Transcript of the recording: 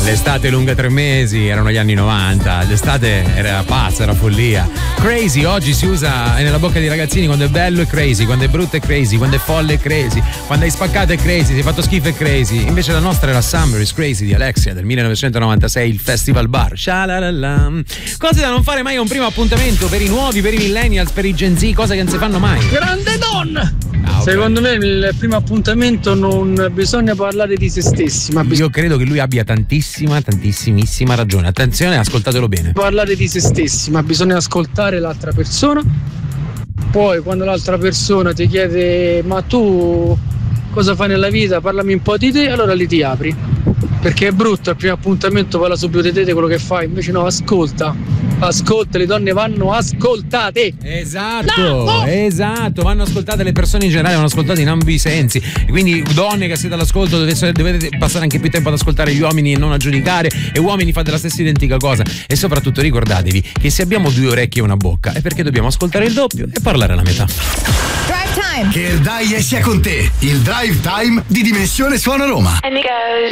L'estate lunga 3 mesi, erano gli anni 90, l'estate era pazza, era follia. Crazy oggi si usa nella bocca dei ragazzini quando è bello è crazy, quando è brutto è crazy, quando è folle è crazy, quando hai spaccato è crazy, si è fatto schifo è crazy. Invece la nostra era Summer is Crazy di Alexia del 1996, il Festival Bar. Shalalala. Cose da non fare mai a un primo appuntamento per i nuovi, per i millennials, per i Gen Z, cose che non si fanno mai. Grande donna! Okay. Secondo me il primo appuntamento non bisogna parlare di se stessi, ma io credo che lui abbia tantissimissima ragione. Attenzione, ascoltatelo bene. Parlare di se stessi, ma bisogna ascoltare l'altra persona. Poi quando l'altra persona ti chiede ma tu cosa fai nella vita, parlami un po' di te, allora lì ti apri. Perché è brutto al primo appuntamento parla subito di te, di quello che fai, invece no, ascolta, le donne vanno ascoltate. Esatto, vanno ascoltate, le persone in generale vanno ascoltate in ambi i sensi. Quindi donne che siete all'ascolto dovete passare anche più tempo ad ascoltare gli uomini e non a giudicare, e uomini fate la stessa identica cosa. E soprattutto ricordatevi che se abbiamo 2 orecchie e una bocca è perché dobbiamo ascoltare il doppio e parlare la metà. Drive Time. Che il Dai sia con te, il Drive Time di Dimensione Suono Roma. And it goes